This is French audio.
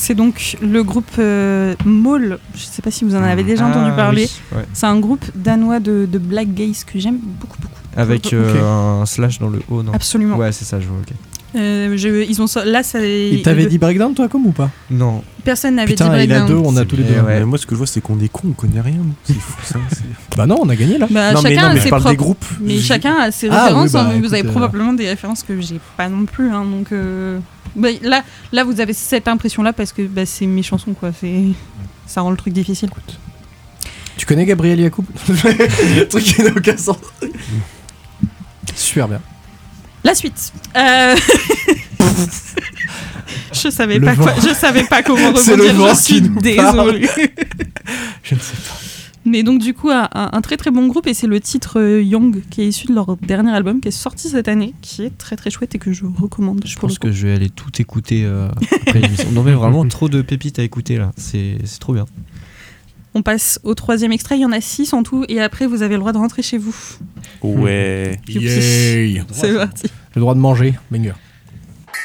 C'est donc le groupe Maul. Je ne sais pas si vous en avez déjà entendu parler. Oui, ouais. C'est un groupe danois de black gaze que j'aime beaucoup. Avec un slash dans le haut, non? Absolument. Ouais, c'est ça, je vois, ok. Ils ont là, ça. Il t'avait dit breakdown, toi, comme ou pas? Non. Personne n'avait dit Putain, il a breakdown. 2, on a tous les deux. Ouais. Mais moi, ce que je vois, c'est qu'on est cons, on connaît rien. nous. C'est fou, ça. Bah non, on a gagné là. Bah, Non, mais chacun a je ses parle des propres. groupes. Mais chacun a ses Ah, références. oui, bah, Vous écoute, avez probablement des références que j'ai pas non plus. Hein, donc bah, là, vous avez cette impression-là parce que bah, c'est mes chansons, quoi. Ça rend le truc difficile. Tu connais Gabriel Yacoub? Le truc qui n'a aucun sens. Super bien. La suite. Je savais Le pas vent. je savais pas comment C'est le rebondir. vent Je suis qui nous désolée. Je ne sais pas. Mais donc du coup un très très bon groupe et c'est le titre Young qui est issu de leur dernier album qui est sorti cette année, qui est très très chouette et que je recommande. Je pense que je vais aller tout écouter après l'émission. Non mais vraiment trop de pépites à écouter là, c'est trop bien. On passe au troisième extrait, il y en a 6 en tout et après vous avez le droit de rentrer chez vous. Ouais. Youpi. C'est parti. Le droit de manger, banger.